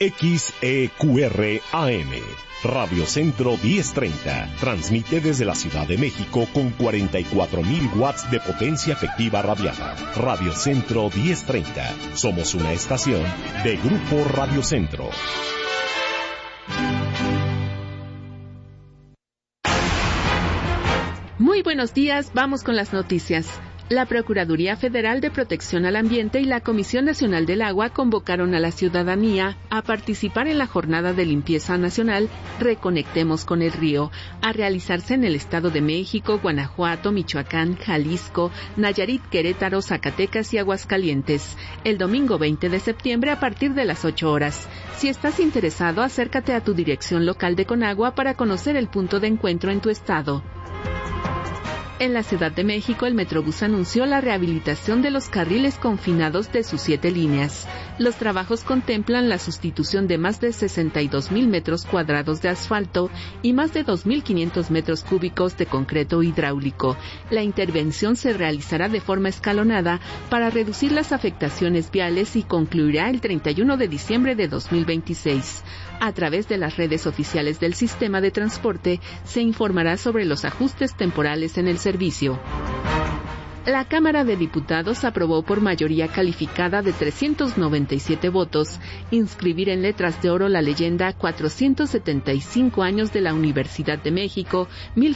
XEQR AM, Radio Centro 1030, transmite desde la Ciudad de México con 44,000 watts de potencia efectiva radiada. Radio Centro 1030, somos una estación de Grupo Radio Centro. Muy buenos días, vamos con las noticias. La Procuraduría Federal de Protección al Ambiente y la Comisión Nacional del Agua convocaron a la ciudadanía a participar en la jornada de limpieza nacional Reconectemos con el Río, a realizarse en el Estado de México, Guanajuato, Michoacán, Jalisco, Nayarit, Querétaro, Zacatecas y Aguascalientes, el domingo 20 de septiembre a partir de las 8 horas. Si estás interesado, acércate a tu dirección local de Conagua para conocer el punto de encuentro en tu estado. En la Ciudad de México, el Metrobús anunció la rehabilitación de los carriles confinados de sus 7 líneas. Los trabajos contemplan la sustitución de más de 62,000 metros cuadrados de asfalto y más de 2,500 metros cúbicos de concreto hidráulico. La intervención se realizará de forma escalonada para reducir las afectaciones viales y concluirá el 31 de diciembre de 2026. A través de las redes oficiales del sistema de transporte se informará sobre los ajustes temporales en el servicio. La Cámara de Diputados aprobó por mayoría calificada de 397 votos inscribir en letras de oro la leyenda 475 años de la Universidad de México,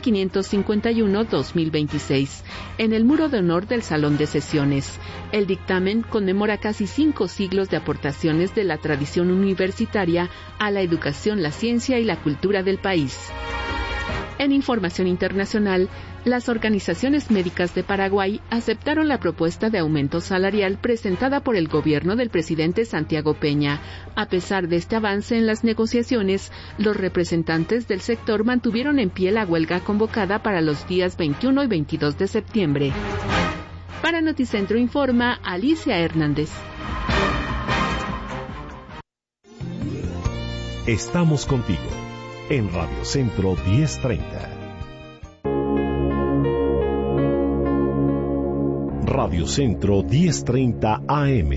1551-2026, en el muro de honor del Salón de Sesiones. El dictamen conmemora casi 5 siglos de aportaciones de la tradición universitaria a la educación, la ciencia y la cultura del país. En información internacional, las organizaciones médicas de Paraguay aceptaron la propuesta de aumento salarial presentada por el gobierno del presidente Santiago Peña. A pesar de este avance en las negociaciones, los representantes del sector mantuvieron en pie la huelga convocada para los días 21 y 22 de septiembre. Para Noticentro informa Alicia Hernández. Estamos contigo en Radio Centro 1030. Radio Centro 1030 AM.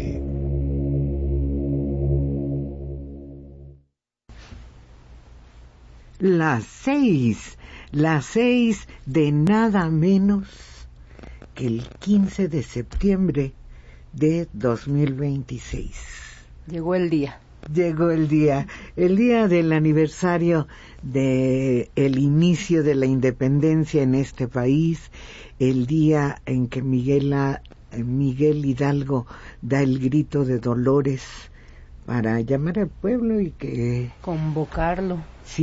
Las seis de nada menos que el 15 de septiembre de 2026. Llegó el día del aniversario de el inicio de la independencia en este país, el día en que Miguel Hidalgo da el grito de Dolores para llamar al pueblo y que convocarlo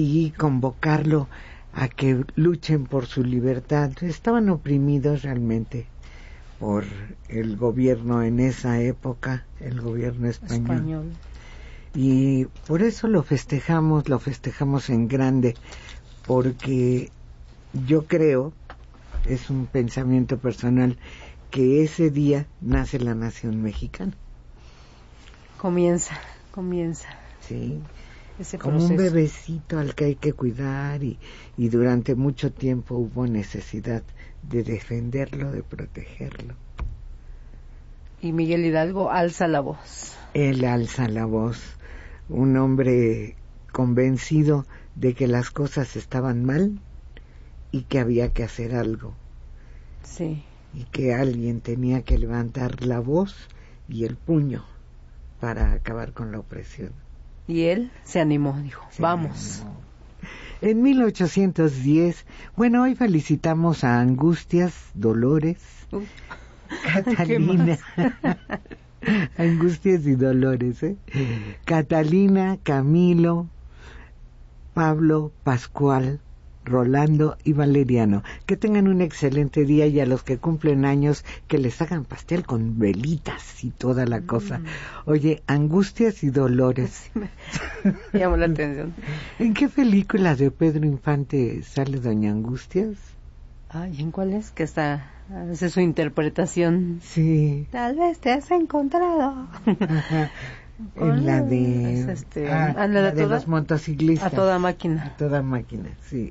a que luchen por su libertad. Estaban oprimidos realmente por el gobierno en esa época, el gobierno español. Y por eso lo festejamos en grande, porque yo creo, es un pensamiento personal, que ese día nace la nación mexicana. Comienza. Sí, ese como proceso. Un bebecito al que hay que cuidar y durante mucho tiempo hubo necesidad de defenderlo, de protegerlo. Y Miguel Hidalgo alza la voz. Él alza la voz, un hombre convencido de que las cosas estaban mal y que había que hacer algo. Sí. Y que alguien tenía que levantar la voz y el puño para acabar con la opresión. Y él se animó, dijo, vamos. En 1810, hoy felicitamos a Angustias, Dolores, Catalina, Angustias y Dolores, Catalina, Camilo, Pablo, Pascual, Rolando y Valeriano. Que tengan un excelente día, y a los que cumplen años que les hagan pastel con velitas y toda la cosa. Oye, Angustias y Dolores. Sí, me llamó la atención. ¿En qué película de Pedro Infante sale Doña Angustias? Ay, ¿en cuál es? Que hace su interpretación. Sí. Tal vez te has encontrado. Ajá. En la de la de los motociclistas. A toda máquina, sí.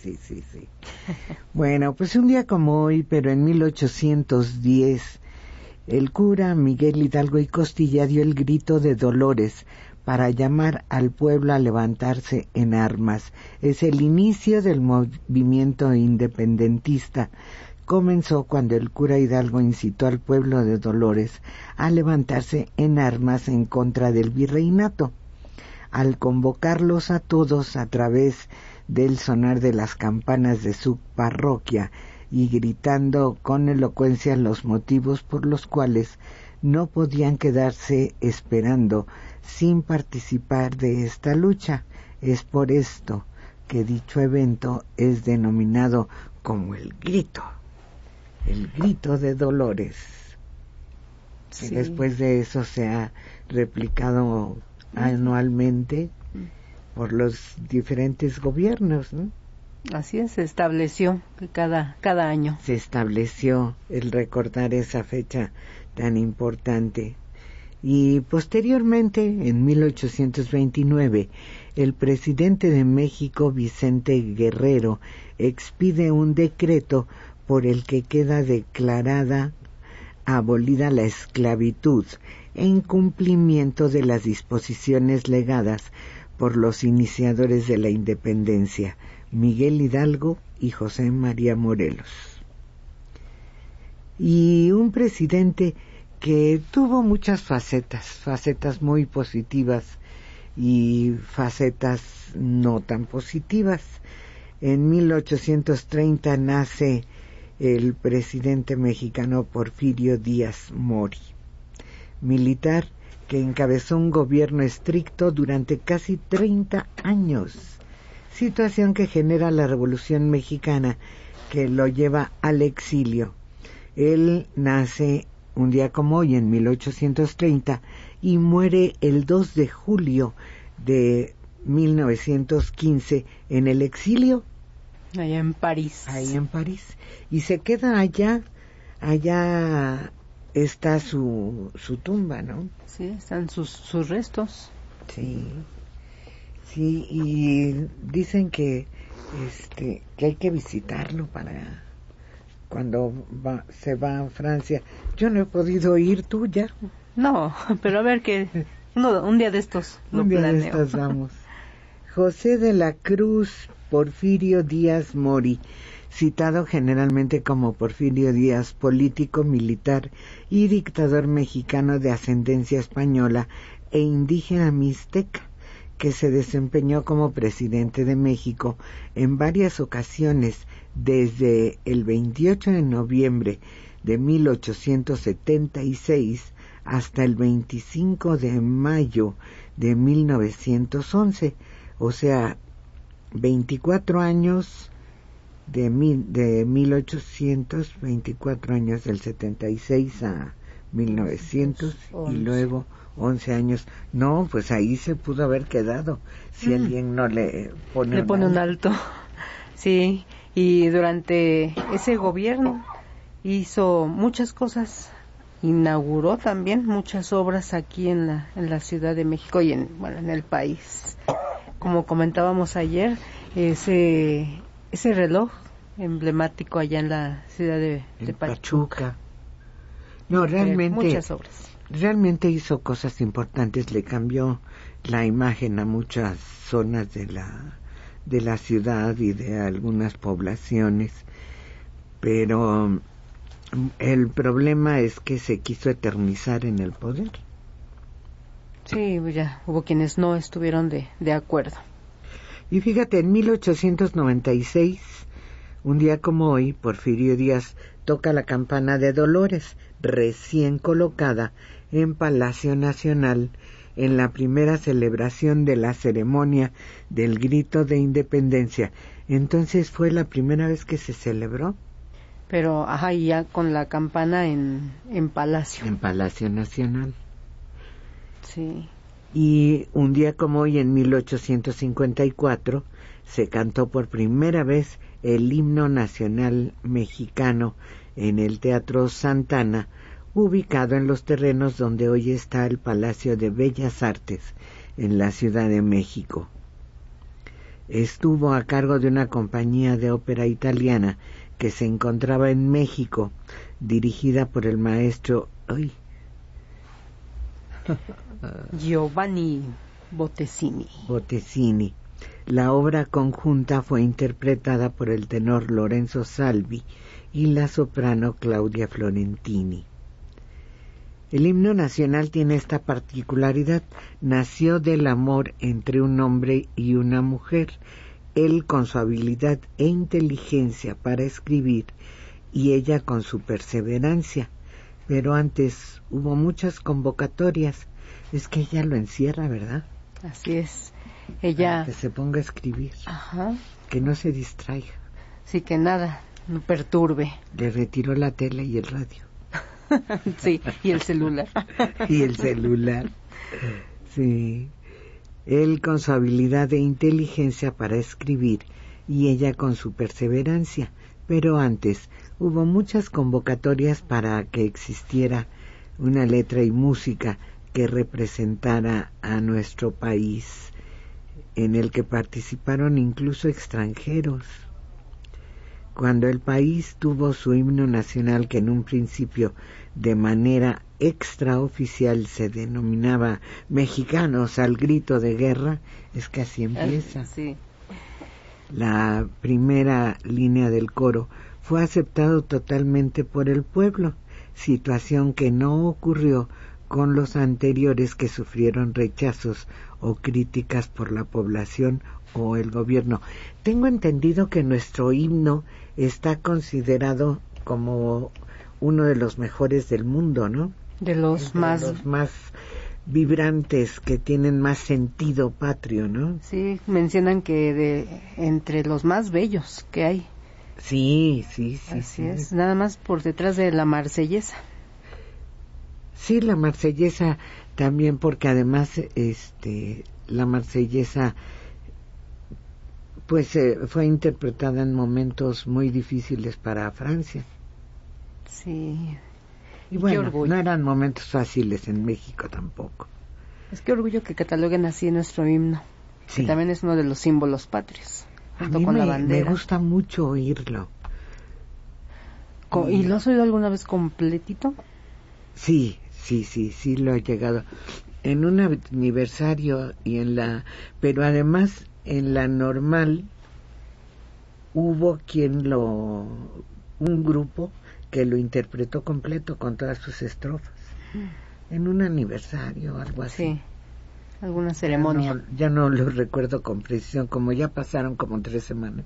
Bueno, pues un día como hoy, pero en 1810, el cura Miguel Hidalgo y Costilla dio el grito de Dolores para llamar al pueblo a levantarse en armas. Es el inicio del movimiento independentista. Comenzó cuando el cura Hidalgo incitó al pueblo de Dolores a levantarse en armas en contra del virreinato. Al convocarlos a todos a través del sonar de las campanas de su parroquia y gritando con elocuencia los motivos por los cuales no podían quedarse esperando sin participar de esta lucha. Es por esto que dicho evento es denominado como el grito de Dolores. Sí. Y después de eso se ha replicado anualmente por los diferentes gobiernos, ¿no? Así es, se estableció que cada año. Se estableció el recordar esa fecha tan importante. Y posteriormente, en 1829, el presidente de México, Vicente Guerrero, expide un decreto por el que queda declarada abolida la esclavitud en cumplimiento de las disposiciones legadas por los iniciadores de la independencia, Miguel Hidalgo y José María Morelos. Y un presidente que tuvo muchas facetas muy positivas y facetas no tan positivas. En 1830 nace el presidente mexicano Porfirio Díaz Mori, militar que encabezó un gobierno estricto durante casi 30 años, situación que genera la Revolución Mexicana que lo lleva al exilio. Él nace un día como hoy, en 1830, y muere el 2 de julio de 1915 en el exilio. Allá en París. Y se queda allá está su tumba, ¿no? Sí, están sus restos. Sí, y dicen que hay que visitarlo para cuando se va a Francia. Yo no he podido ir, ¿tú ya? No, pero a ver que un día de estos lo planeo. Un día de estos vamos. José de la Cruz Porfirio Díaz Mori, citado generalmente como Porfirio Díaz, político, militar y dictador mexicano de ascendencia española e indígena mixteca, que se desempeñó como presidente de México en varias ocasiones desde el 28 de noviembre de 1876 hasta el 25 de mayo de 1911, o sea, 24 años de 1824 años del 76 a 1900 y luego 11 años. No, pues ahí se pudo haber quedado si alguien no le pone un alto. Sí, y durante ese gobierno hizo muchas cosas, inauguró también muchas obras aquí en la Ciudad de México y en el país. Como comentábamos ayer, ese reloj emblemático allá en la ciudad de Pachuca. No, realmente muchas obras. Realmente hizo cosas importantes, le cambió la imagen a muchas zonas de la ciudad y de algunas poblaciones, pero el problema es que se quiso eternizar en el poder. Sí, ya hubo quienes no estuvieron de acuerdo. Y fíjate, en 1896, un día como hoy, Porfirio Díaz toca la campana de Dolores, recién colocada en Palacio Nacional, en la primera celebración de la ceremonia del grito de independencia. Entonces fue la primera vez que se celebró. Pero, y ya con la campana en Palacio. En Palacio Nacional. Sí. Y un día como hoy, en 1854, se cantó por primera vez el himno nacional mexicano en el Teatro Santana, ubicado en los terrenos donde hoy está el Palacio de Bellas Artes, en la Ciudad de México. Estuvo a cargo de una compañía de ópera italiana que se encontraba en México, dirigida por el maestro Giovanni Bottesini. La obra conjunta fue interpretada por el tenor Lorenzo Salvi y la soprano Claudia Florentini. El himno nacional tiene esta particularidad: nació del amor entre un hombre y una mujer, él con su habilidad e inteligencia para escribir y ella con su perseverancia. Pero antes hubo muchas convocatorias. Es que ella lo encierra, ¿verdad? Así es. Ella... Para que se ponga a escribir. Ajá. Que no se distraiga. Sí, que nada lo perturbe. Le retiró la tele y el radio. Sí, y el celular. Y el celular. Sí. Él con su habilidad e inteligencia para escribir y ella con su perseverancia. Pero antes hubo muchas convocatorias para que existiera una letra y música que representara a nuestro país, en el que participaron incluso extranjeros. Cuando el país tuvo su himno nacional, que en un principio de manera extraoficial se denominaba Mexicanos al grito de guerra, es que así empieza. Sí. La primera línea del coro fue aceptado totalmente por el pueblo, situación que no ocurrió con los anteriores, que sufrieron rechazos o críticas por la población o el gobierno. Tengo entendido que nuestro himno está considerado como uno de los mejores del mundo, ¿no? De los más vibrantes, que tienen más sentido patrio, ¿no? Sí, mencionan que entre los más bellos que hay. Sí. Así es, nada más por detrás de la Marsellesa. Sí, la Marsellesa también, porque además la Marsellesa pues fue interpretada en momentos muy difíciles para Francia. Sí. Y bueno, no eran momentos fáciles en México tampoco. Es que orgullo que cataloguen así nuestro himno, sí, que también es uno de los símbolos patrios, junto con la bandera. Me gusta mucho oírlo. ¿Y lo has oído alguna vez completito? Sí, lo he llegado. En un aniversario y pero además en la normal hubo un grupo que lo interpretó completo con todas sus estrofas. En un aniversario, algo así. Sí, alguna ceremonia. Ya no lo recuerdo con precisión, como ya pasaron como 3 semanas.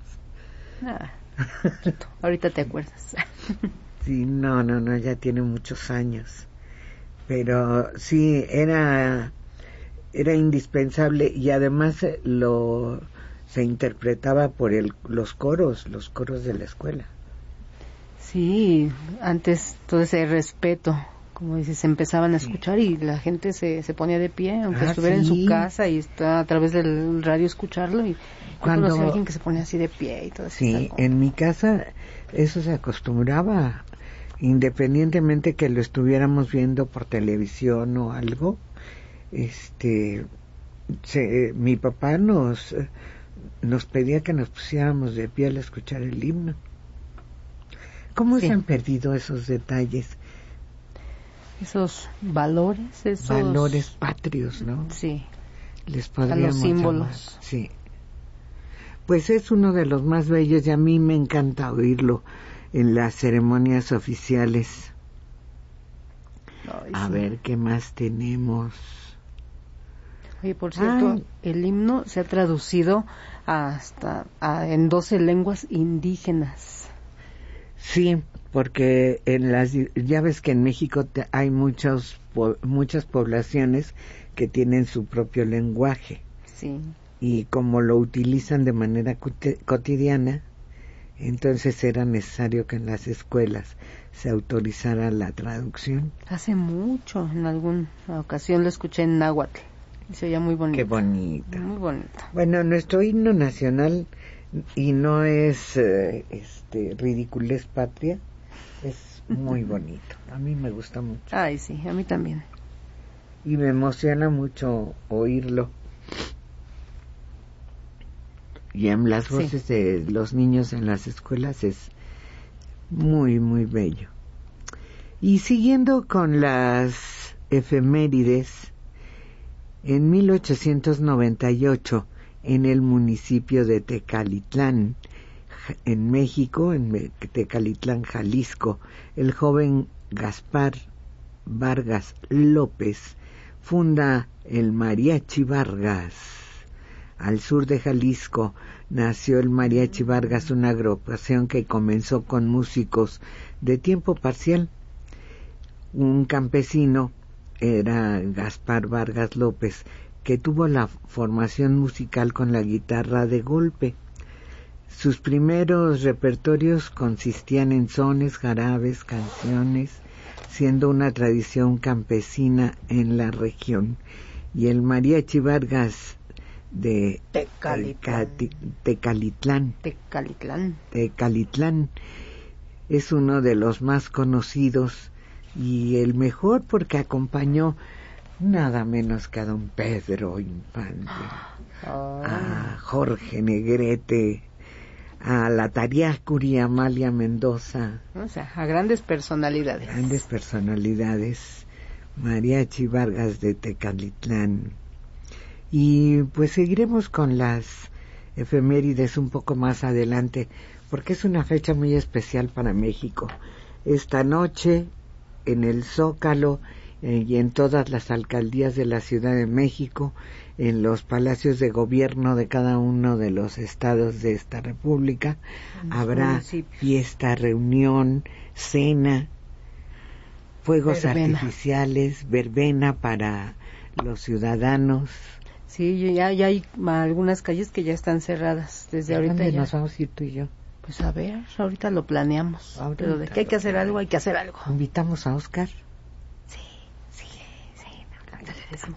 Ahorita te acuerdas. Sí, no, ya tiene muchos años. Pero sí, era indispensable, y además se interpretaba por los coros de la escuela. Sí, antes todo ese respeto, como dices, empezaban a escuchar y la gente se ponía de pie, aunque estuviera en su casa y está a través del radio escucharlo, y cuando conocí a alguien que se ponía así de pie y todo eso. Sí, en mi casa eso se acostumbraba, independientemente que lo estuviéramos viendo por televisión o algo. Mi papá nos pedía que nos pusiéramos de pie al escuchar el himno. ¿Cómo se han perdido esos detalles? Esos valores, valores patrios, ¿no? Sí. Les podríamos los símbolos. llamar. Sí. Pues es uno de los más bellos y a mí me encanta oírlo en las ceremonias oficiales. A ver, ¿qué más tenemos? Oye, por cierto, el himno se ha traducido en 12 lenguas indígenas. Sí, porque ya ves que en México hay muchas poblaciones que tienen su propio lenguaje. Sí. Y como lo utilizan de manera cotidiana, entonces era necesario que en las escuelas se autorizara la traducción. Hace mucho, en alguna ocasión lo escuché en náhuatl. Se oía muy bonito. Qué bonito. Muy bonito. Bueno, nuestro himno nacional, y no es ridiculez patria, es muy bonito. A mí me gusta mucho. Ay, sí, a mí también. Y me emociona mucho oírlo. Y en las voces de los niños en las escuelas es muy, muy bello. Y siguiendo con las efemérides, En 1898, en el municipio de Tecalitlán, en México, en Tecalitlán, Jalisco, el joven Gaspar Vargas López funda el Mariachi Vargas. Al sur de Jalisco nació el Mariachi Vargas, una agrupación que comenzó con músicos de tiempo parcial. Un campesino era Gaspar Vargas López, que tuvo la formación musical con la guitarra de golpe. Sus primeros repertorios consistían en sones, jarabes, canciones, siendo una tradición campesina en la región. Y el Mariachi Vargas de Tecalitlán es uno de los más conocidos y el mejor, porque acompañó nada menos que a don Pedro Infante, a Jorge Negrete, a la Tariacuri, a Amalia Mendoza, o sea, a grandes personalidades. Mariachi Vargas de Tecalitlán. Y pues seguiremos con las efemérides un poco más adelante, porque es una fecha muy especial para México. Esta noche, en el Zócalo y en todas las alcaldías de la Ciudad de México, en los palacios de gobierno de cada uno de los estados de esta república, habrá fiesta, reunión, cena, fuegos artificiales, verbena para los ciudadanos. Sí, ya hay algunas calles que ya están cerradas desde ahorita. ¿Dónde nos vamos a ir tú y yo? Pues a ver, ahorita lo planeamos. Pero de que hay que hacer algo, hay que hacer algo. ¿Invitamos a Oscar? Sí, ahorita le decimos.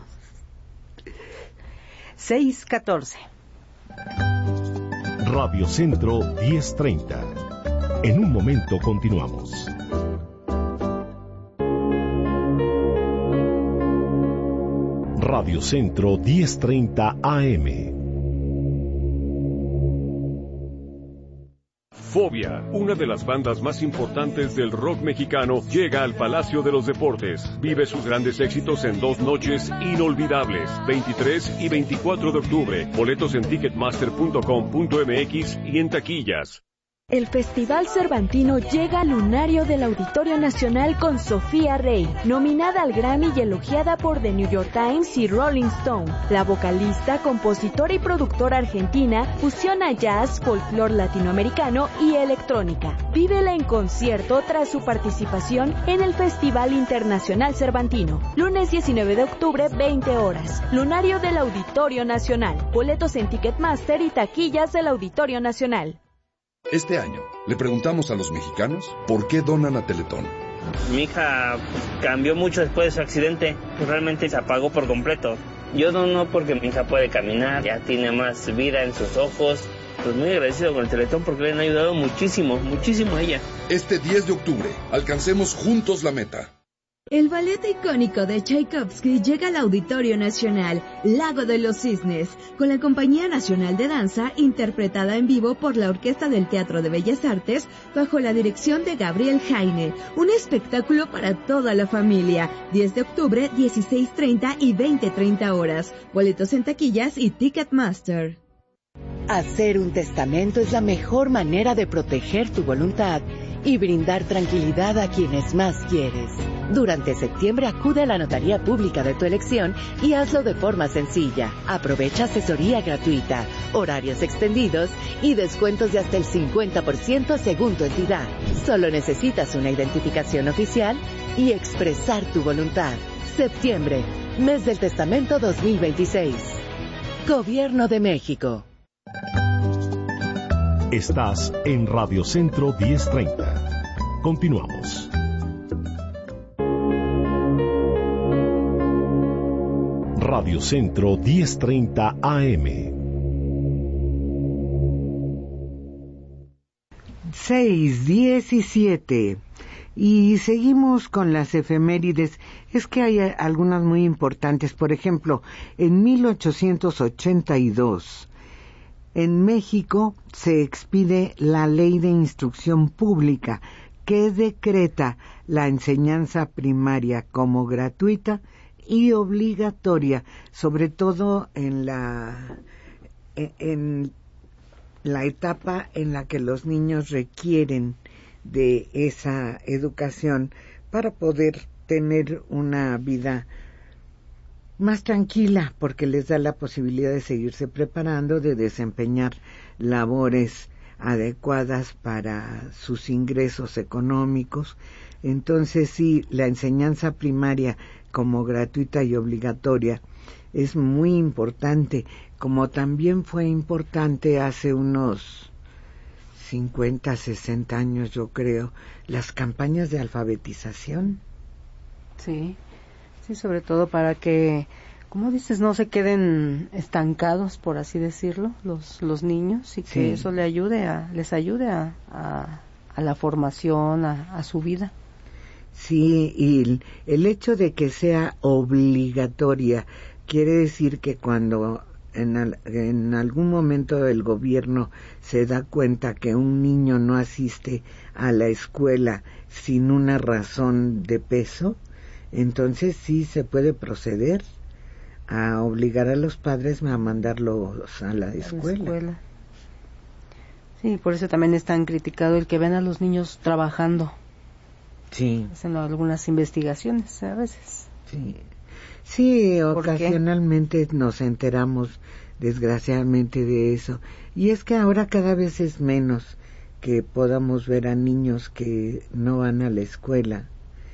6:14. Radio Centro 1030. En un momento continuamos. Radio Centro 1030 AM. Fobia, una de las bandas más importantes del rock mexicano, llega al Palacio de los Deportes. Vive sus grandes éxitos en 2 noches inolvidables, 23 y 24 de octubre. Boletos en ticketmaster.com.mx y en taquillas. El Festival Cervantino llega al lunario del Auditorio Nacional con Sofía Rey, nominada al Grammy y elogiada por The New York Times y Rolling Stone. La vocalista, compositora y productora argentina fusiona jazz, folclore latinoamericano y electrónica. Vívela en concierto tras su participación en el Festival Internacional Cervantino. Lunes 19 de octubre, 20 horas. Lunario del Auditorio Nacional. Boletos en Ticketmaster y taquillas del Auditorio Nacional. Este año, le preguntamos a los mexicanos por qué donan a Teletón. Mi hija cambió mucho después de su accidente, realmente se apagó por completo. Yo dono porque mi hija puede caminar, ya tiene más vida en sus ojos. Pues muy agradecido con el Teletón porque le han ayudado muchísimo a ella. Este 10 de octubre, alcancemos juntos la meta. El ballet icónico de Tchaikovsky llega al Auditorio Nacional, Lago de los Cisnes, con la Compañía Nacional de Danza, interpretada en vivo por la Orquesta del Teatro de Bellas Artes, bajo la dirección de Gabriel Jaine. Un espectáculo para toda la familia. 10 de octubre, 16:30 y 20:30 horas. Boletos en taquillas y Ticketmaster. Hacer un testamento es la mejor manera de proteger tu voluntad y brindar tranquilidad a quienes más quieres. Durante septiembre acude a la notaría pública de tu elección y hazlo de forma sencilla. Aprovecha asesoría gratuita, horarios extendidos y descuentos de hasta el 50% según tu entidad. Solo necesitas una identificación oficial y expresar tu voluntad. Septiembre, mes del testamento 2026. Gobierno de México. Estás en Radio Centro 1030. Continuamos. Radio Centro 1030 AM. 6:17. Y seguimos con las efemérides. Es que hay algunas muy importantes. Por ejemplo, en 1882... en México se expide la Ley de Instrucción Pública, que decreta la enseñanza primaria como gratuita y obligatoria, sobre todo en la etapa en la que los niños requieren de esa educación para poder tener una vida más tranquila, porque les da la posibilidad de seguirse preparando, de desempeñar labores adecuadas para sus ingresos económicos. Entonces sí, la enseñanza primaria como gratuita y obligatoria es muy importante, como también fue importante hace unos 50, 60 años, yo creo, las campañas de alfabetización. Sí, sí, sobre todo para que, como dices, no se queden estancados, por así decirlo, los niños, y que sí, eso les ayude a la formación, a su vida. Sí, y el hecho de que sea obligatoria quiere decir que cuando en algún momento el gobierno se da cuenta que un niño no asiste a la escuela sin una razón de peso, entonces sí se puede proceder a obligar a los padres a mandarlos a la escuela. Sí, por eso también es tan criticado el que ven a los niños trabajando. Sí. Hacen algunas investigaciones a veces. Sí. Sí, ocasionalmente nos enteramos desgraciadamente de eso. Y es que ahora cada vez es menos que podamos ver a niños que no van a la escuela,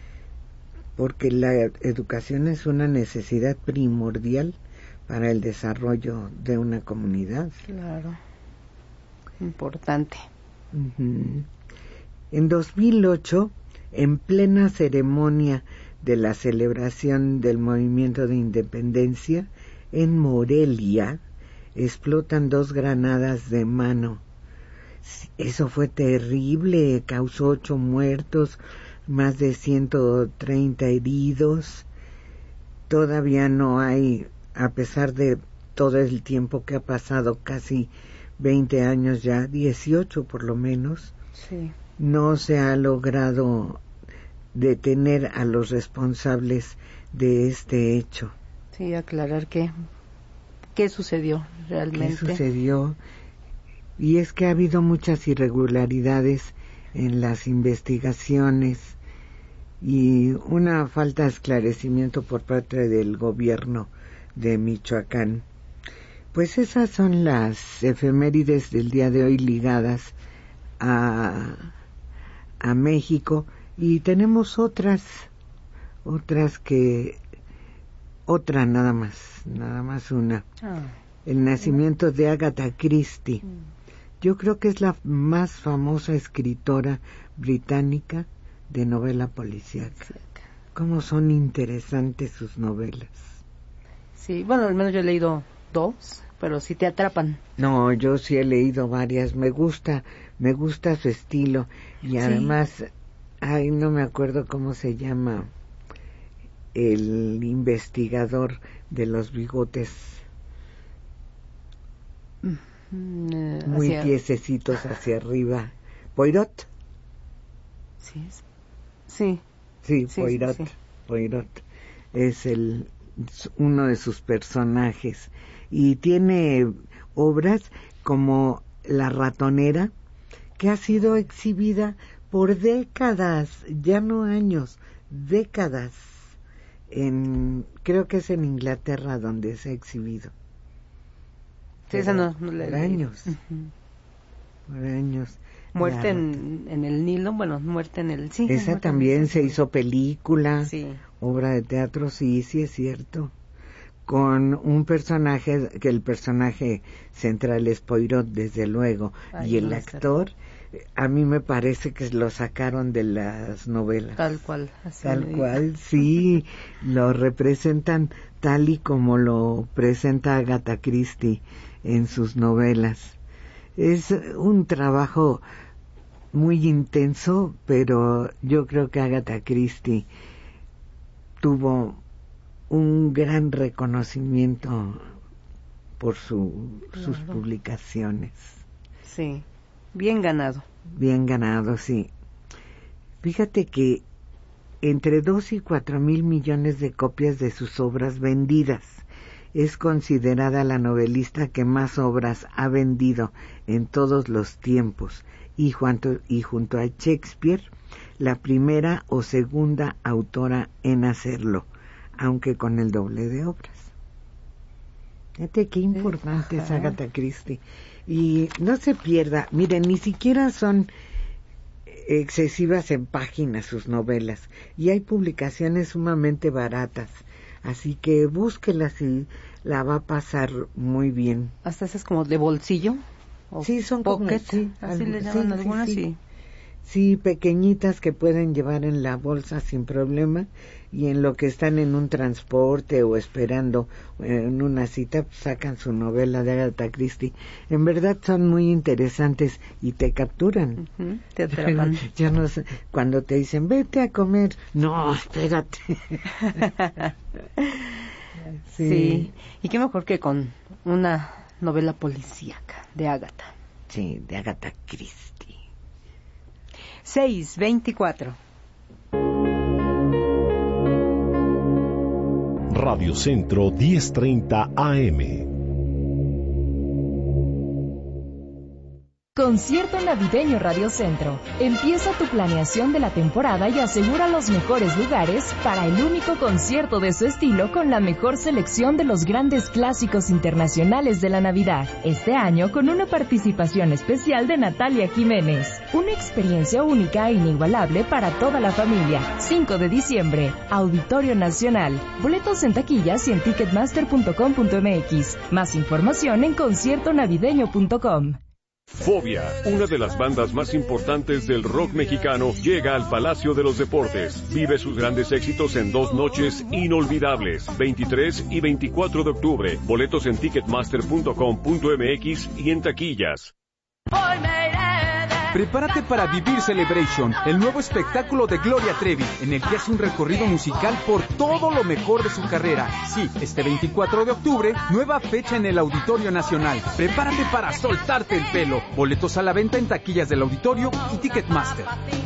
porque la educación es una necesidad primordial para el desarrollo de una comunidad. Claro, importante. Uh-huh. En 2008, en plena ceremonia de la celebración del movimiento de independencia, en Morelia, explotan 2 granadas de mano. Eso fue terrible, causó 8 muertos, más de 130 heridos. Todavía no hay, a pesar de todo el tiempo que ha pasado, casi 20 años ya, 18 por lo menos, sí, no se ha logrado detener a los responsables de este hecho. Sí, aclarar qué sucedió realmente. ¿Qué sucedió? Y es que ha habido muchas irregularidades en las investigaciones y una falta de esclarecimiento por parte del gobierno de Michoacán. Pues esas son las efemérides del día de hoy ligadas a México. Y tenemos otra nada más una. El nacimiento de Agatha Christie. Yo creo que es la más famosa escritora británica de novela policíaca. Cómo son interesantes sus novelas. Sí, bueno, al menos yo he leído 2, pero sí te atrapan. No, yo sí he leído varias. Me gusta su estilo y además... Ay, no me acuerdo cómo se llama el investigador de los bigotes muy piececitos hacia arriba. ¿Poirot? Sí, Poirot. Sí. Poirot es uno de sus personajes y tiene obras como La ratonera, que ha sido exhibida por décadas, ya no años, décadas. Creo que es en Inglaterra donde se ha exhibido. Sí, esa no la por años. Por años. Muerte en el Nilo, bueno, muerte en el... Sí, esa también se hizo película, sí, obra de teatro, sí es cierto. Con un personaje, que el personaje central es Poirot, desde luego, y el actor... A mí me parece que lo sacaron de las novelas. Tal cual. Sí, lo representan tal y como lo presenta Agatha Christie en sus novelas. Es un trabajo muy intenso, pero yo creo que Agatha Christie tuvo un gran reconocimiento por sus publicaciones. Sí. Bien ganado, sí. Fíjate que entre 2 y 4 mil millones de copias de sus obras vendidas. Es considerada la novelista que más obras ha vendido en todos los tiempos y junto a Shakespeare, la primera o segunda autora en hacerlo, aunque con el doble de obras. Fíjate qué importante es Agatha Christie. Y no se pierda, miren, ni siquiera son excesivas en páginas sus novelas, y hay publicaciones sumamente baratas, así que búsquelas y la va a pasar muy bien. Hasta esas como de bolsillo. Sí, son pocket, como, sí, así le llaman algunas, sí. Sí, pequeñitas que pueden llevar en la bolsa sin problema, y en lo que están en un transporte o esperando en una cita, pues sacan su novela de Agatha Christie. En verdad son muy interesantes y te capturan. Te atrapan. Yo no sé, cuando te dicen, vete a comer, no, espérate. Sí, y qué mejor que con una novela policíaca de Agatha. Sí, de Agatha Christie. 6:24. Radio Centro 1030 AM. Concierto navideño Radio Centro. Empieza tu planeación de la temporada y asegura los mejores lugares para el único concierto de su estilo con la mejor selección de los grandes clásicos internacionales de la Navidad. Este año con una participación especial de Natalia Jiménez. Una experiencia única e inigualable para toda la familia. 5 de diciembre, Auditorio Nacional. Boletos en taquillas y en ticketmaster.com.mx. Más información en conciertonavideño.com. Fobia, una de las bandas más importantes del rock mexicano, llega al Palacio de los Deportes. Vive sus grandes éxitos en 2 noches inolvidables, 23 y 24 de octubre. Boletos en ticketmaster.com.mx y en taquillas. Prepárate para vivir Celebration, el nuevo espectáculo de Gloria Trevi, en el que hace un recorrido musical por todo lo mejor de su carrera. Sí, este 24 de octubre, nueva fecha en el Auditorio Nacional. Prepárate para soltarte el pelo. Boletos a la venta en taquillas del Auditorio y Ticketmaster.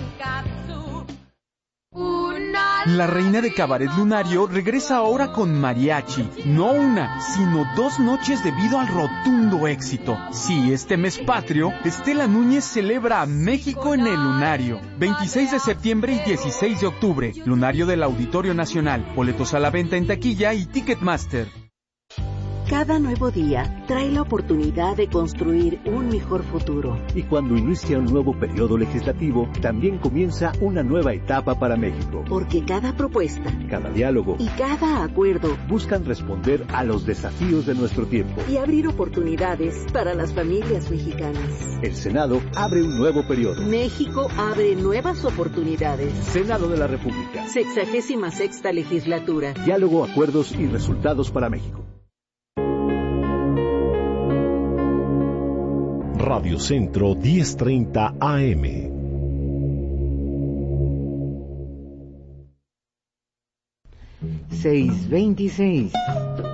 La reina de Cabaret Lunario regresa ahora con mariachi. No una, sino 2 noches debido al rotundo éxito. Sí, este mes patrio, Estela Núñez celebra a México en el Lunario. 26 de septiembre y 16 de octubre. Lunario del Auditorio Nacional. Boletos a la venta en taquilla y Ticketmaster. Cada nuevo día trae la oportunidad de construir un mejor futuro. Y cuando inicia un nuevo periodo legislativo, también comienza una nueva etapa para México. Porque cada propuesta, cada diálogo y cada acuerdo buscan responder a los desafíos de nuestro tiempo y abrir oportunidades para las familias mexicanas. El Senado abre un nuevo periodo. México abre nuevas oportunidades. Senado de la República. 66ª legislatura. Diálogo, acuerdos y resultados para México. Radio Centro 1030 AM. $6.26.